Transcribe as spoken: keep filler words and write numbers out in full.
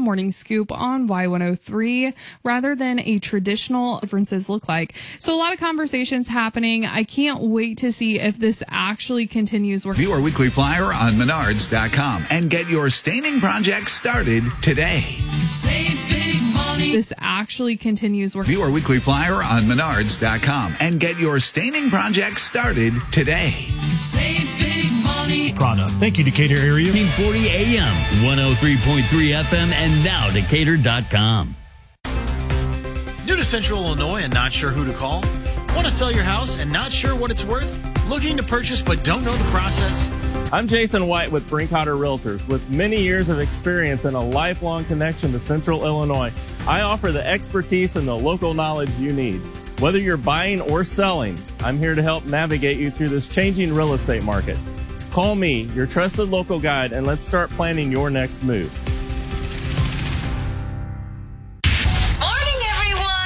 Morning Scoop on Y one oh three rather than a traditional differences look like. So a lot of conversations happening. I can't wait to see if this actually continues. View our weekly flyer on menards dot com and get your staining project started today. Save big money. This actually continues working. View our weekly flyer on menards dot com and get your staining project started today. Save big money. Product. Thank you, Decatur area. fifteen forty A M, one oh three point three F M, and now Decatur dot com. New to Central Illinois and not sure who to call? Want to sell your house and not sure what it's worth? Looking to purchase but don't know the process? I'm Jason White with Brinkotter Realtors. With many years of experience and a lifelong connection to Central Illinois, I offer the expertise and the local knowledge you need. Whether you're buying or selling, I'm here to help navigate you through this changing real estate market. Call me, your trusted local guide, and let's start planning your next move.